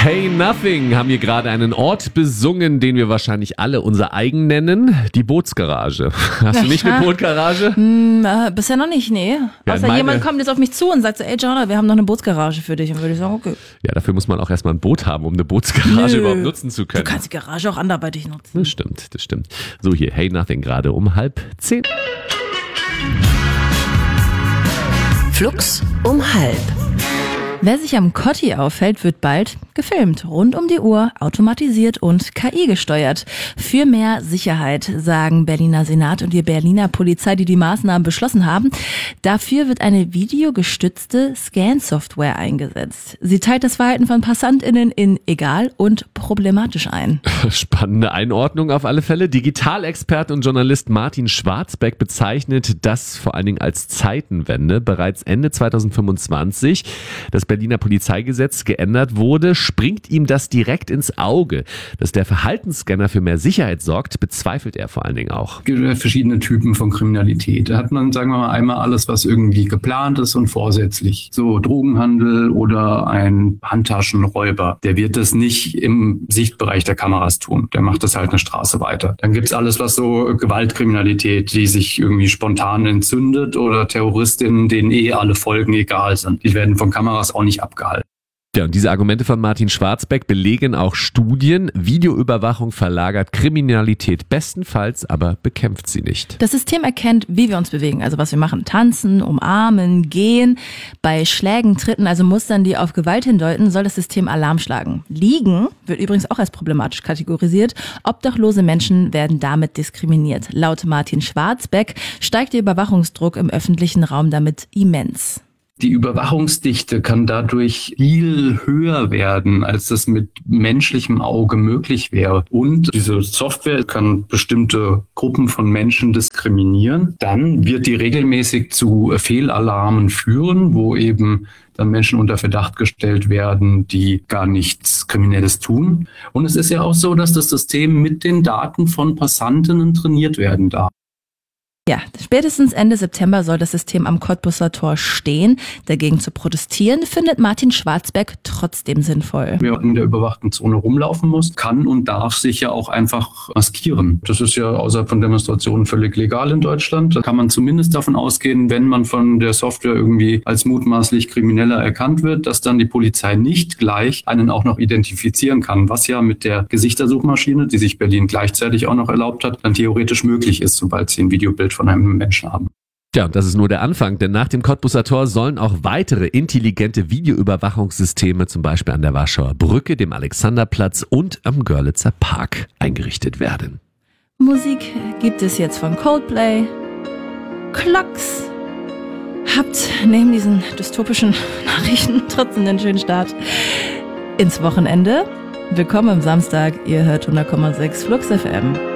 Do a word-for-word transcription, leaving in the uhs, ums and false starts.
Hey Nothing haben wir gerade einen Ort besungen, den wir wahrscheinlich alle unser eigen nennen, die Bootsgarage. Hast du nicht eine Bootgarage? Hm, äh, bisher noch nicht, nee. Ja, Außer meine... jemand kommt jetzt auf mich zu und sagt so, ey Jonah, wir haben noch eine Bootsgarage für dich. Und würde ich sagen, okay. Ja, dafür muss man auch erstmal ein Boot haben, um eine Bootsgarage Nö. überhaupt nutzen zu können. Du kannst die Garage auch anderweitig nutzen. Das stimmt, das stimmt. So, hier, Hey Nothing gerade um halb zehn. Flux um halb. Wer sich am Kotti auffällt, wird bald gefilmt. Rund um die Uhr, automatisiert und K I gesteuert. Für mehr Sicherheit, sagen Berliner Senat und die Berliner Polizei, die die Maßnahmen beschlossen haben. Dafür wird eine videogestützte Scan-Software eingesetzt. Sie teilt das Verhalten von PassantInnen in egal und problematisch ein. Spannende Einordnung auf alle Fälle. Digitalexperte und Journalist Martin Schwarzbeck bezeichnet das vor allen Dingen als Zeitenwende. Bereits Ende zweitausendfünfundzwanzig, das Berliner Polizeigesetz geändert wurde, springt ihm das direkt ins Auge. Dass der Verhaltensscanner für mehr Sicherheit sorgt, bezweifelt er vor allen Dingen auch. Es gibt verschiedene Typen von Kriminalität. Da hat man, sagen wir mal, einmal alles, was irgendwie geplant ist und vorsätzlich. So Drogenhandel oder ein Handtaschenräuber. Der wird das nicht im Sichtbereich der Kameras tun. Der macht das halt eine Straße weiter. Dann gibt's alles, was so Gewaltkriminalität, die sich irgendwie spontan entzündet, oder Terroristinnen, denen eh alle Folgen egal sind. Die werden von Kameras auch nicht abgehalten. Ja, und diese Argumente von Martin Schwarzbeck belegen auch Studien. Videoüberwachung verlagert Kriminalität bestenfalls, aber bekämpft sie nicht. Das System erkennt, wie wir uns bewegen, also was wir machen. Tanzen, umarmen, gehen. Bei Schlägen, Tritten, also Mustern, die auf Gewalt hindeuten, soll das System Alarm schlagen. Liegen wird übrigens auch als problematisch kategorisiert. Obdachlose Menschen werden damit diskriminiert. Laut Martin Schwarzbeck steigt der Überwachungsdruck im öffentlichen Raum damit immens. Die Überwachungsdichte kann dadurch viel höher werden, als das mit menschlichem Auge möglich wäre. Und diese Software kann bestimmte Gruppen von Menschen diskriminieren. Dann wird die regelmäßig zu Fehlalarmen führen, wo eben dann Menschen unter Verdacht gestellt werden, die gar nichts Kriminelles tun. Und es ist ja auch so, dass das System mit den Daten von Passantinnen trainiert werden darf. Ja, spätestens Ende September soll das System am Cottbusser Tor stehen. Dagegen zu protestieren, findet Martin Schwarzbeck trotzdem sinnvoll. Wer in der überwachten Zone rumlaufen muss, kann und darf sich ja auch einfach maskieren. Das ist ja außerhalb von Demonstrationen völlig legal in Deutschland. Da kann man zumindest davon ausgehen, wenn man von der Software irgendwie als mutmaßlich Krimineller erkannt wird, dass dann die Polizei nicht gleich einen auch noch identifizieren kann, was ja mit der Gesichtersuchmaschine, die sich Berlin gleichzeitig auch noch erlaubt hat, dann theoretisch möglich ist, sobald sie ein Videobild von einem Menschen haben. Ja, und das ist nur der Anfang, denn nach dem Cottbusser Tor sollen auch weitere intelligente Videoüberwachungssysteme, zum Beispiel an der Warschauer Brücke, dem Alexanderplatz und am Görlitzer Park eingerichtet werden. Musik gibt es jetzt von Coldplay, Clocks. Habt neben diesen dystopischen Nachrichten trotzdem einen schönen Start ins Wochenende. Willkommen am Samstag, ihr hört hundert Komma sechs Flux F M.